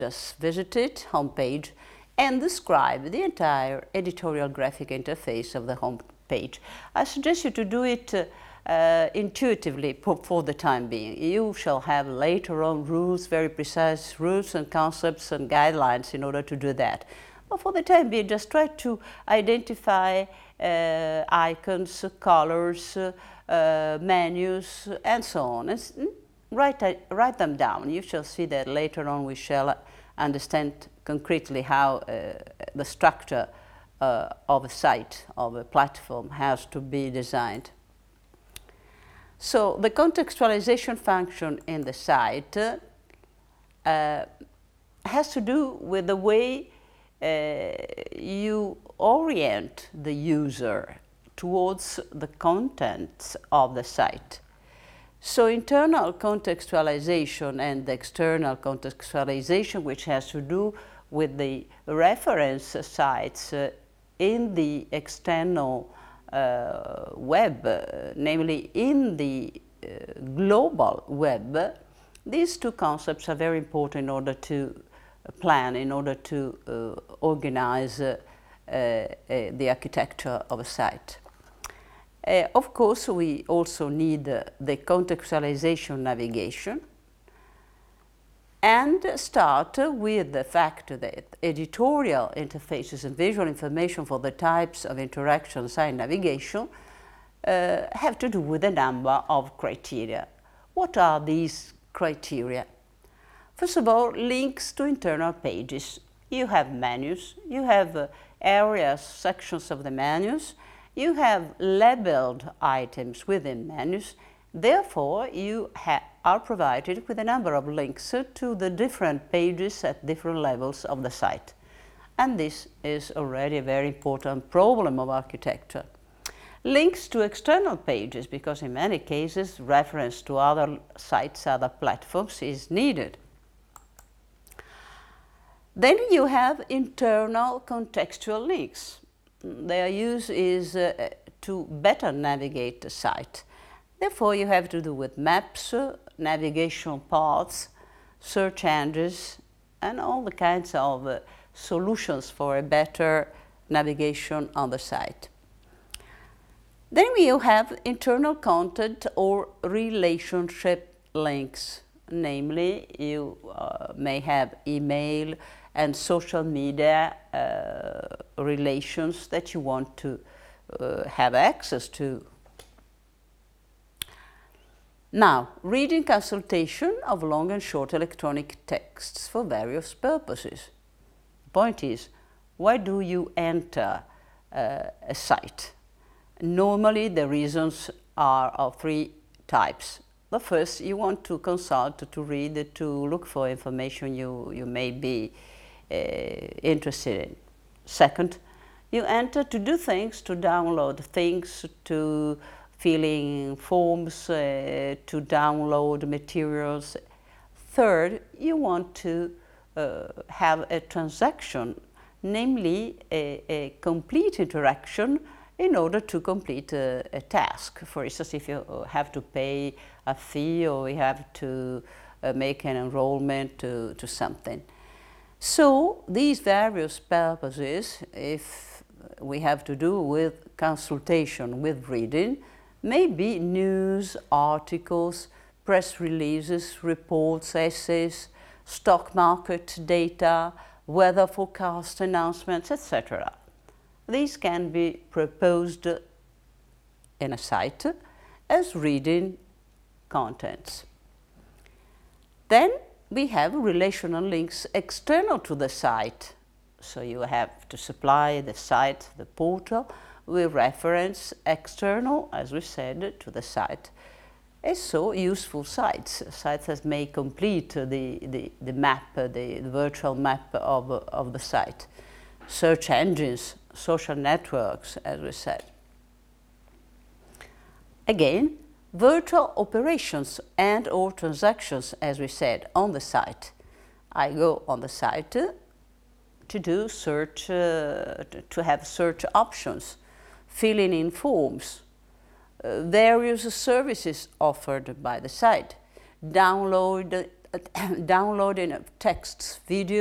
Just visit it, homepage, and describe the entire editorial graphic interface of the homepage. I suggest you to do it intuitively for the time being. You shall have later on rules, very precise rules and concepts and guidelines in order to do that. But for the time being, just try to identify icons, colors, menus, and so on. And write them down. You shall see that later on we shall understand concretely how the structure of a site, of a platform, has to be designed. So the contextualization function in the site has to do with the way you orient the user towards the contents of the site. So internal contextualization and external contextualization, which has to do with the reference sites in the external web, namely in the global web, these two concepts are very important in order to plan, in order to organize the architecture of a site. Of course, we also need the contextualization navigation, and start with the fact that editorial interfaces and visual information for the types of interaction site navigation have to do with a number of criteria. What are these criteria? First of all, links to internal pages. You have menus, you have areas, sections of the menus, you have labeled items within menus. Therefore, you are provided with a number of links to the different pages at different levels of the site. And this is already a very important problem of architecture. Links to external pages, because in many cases reference to other sites, other platforms is needed. Then you have internal contextual links. Their use is to better navigate the site. Therefore, you have to do with maps, navigation paths, search engines, and all the kinds of solutions for a better navigation on the site. Then you have internal content or relationship links. Namely, you may have email and social media relations that you want to have access to. Now, reading consultation of long and short electronic texts for various purposes. The point is, why do you enter a site? Normally, the reasons are of three types. The first, you want to consult, to read, to look for information you may be interested in. Second, you enter to do things, to download things, to fill in forms, to download materials. Third, you want to have a transaction, namely a complete interaction in order to complete a task. For instance, if you have to pay a fee or you have to make an enrollment to something. So these various purposes, if we have to do with consultation, with reading, may be news, articles, press releases, reports, essays, stock market data, weather forecast announcements, etc. These can be proposed in a site as reading contents. Then we have relational links external to the site. So you have to supply the site, the portal, with reference external, as we said, to the site. And so useful sites that may complete the map, the virtual map of the site. Search engines, social networks, as we said. Again, virtual operations and or transactions, as we said, on the site. I go on the site to do search, to have search options, filling in forms, various services offered by the site, download downloading of texts, videos,